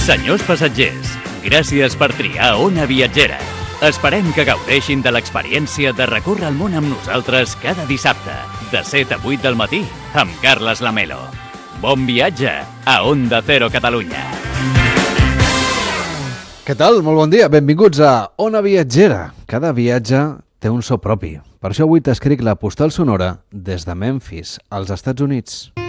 Senyors passatgers, gràcies per triar Ona Viatgera. Esperem que gaudeixin de l'experiència de recórrer el món amb nosaltres cada dissabte, de 7 a 8 del matí, amb Carles Lamelo. Bon viatge a Onda Cero Catalunya. Què tal? Molt bon dia. Benvinguts a Ona Viatgera. Cada viatge té un so propi. Per això avui t'escric la postal sonora des de Memphis, als Estats Units.